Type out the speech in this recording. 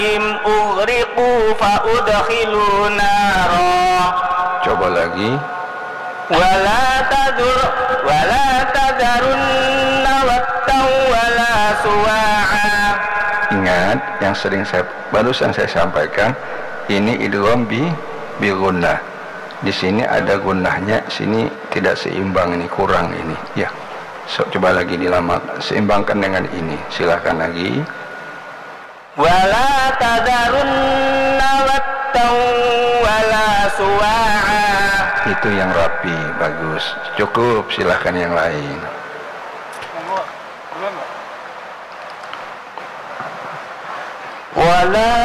ughriqu fa udkhilu nara. Coba lagi. Wala tadarunna wattaw wala suwa'a. Ingat yang barusan saya sampaikan, ini idgham bi gunnah. Di sini ada gunnahnya, sini tidak seimbang, ini kurang ini. Ya. Coba lagi seimbangkan dengan ini. Silakan lagi. Wala tadarunna wattaw wala suwa'a. Itu yang rapi, bagus. Cukup, silakan yang lain. Wala